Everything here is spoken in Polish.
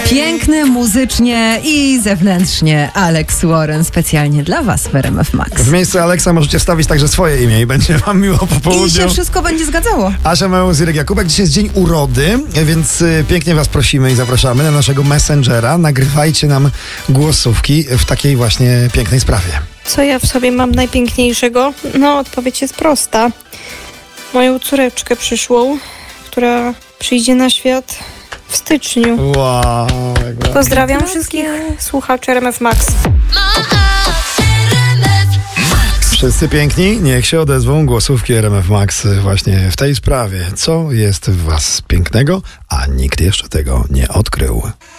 Piękny, muzycznie i zewnętrznie Alex Warren specjalnie dla was w RMF Max. W miejsce Aleksa możecie wstawić także swoje imię i będzie wam miło po południu. I się wszystko będzie zgadzało. Asia Małos, Irek Jakubek. Dzisiaj jest dzień urody, więc pięknie was prosimy i zapraszamy na naszego Messengera. Nagrywajcie nam głosówki w takiej właśnie pięknej sprawie. Co ja w sobie mam najpiękniejszego? No, odpowiedź jest prosta. Moją córeczkę przyszłą, która przyjdzie na świat w styczniu. Wow. Pozdrawiam wszystkich słuchaczy RMF Max. Wszyscy piękni, niech się odezwą głosówki RMF Max właśnie w tej sprawie. Co jest w was pięknego, a nikt jeszcze tego nie odkrył.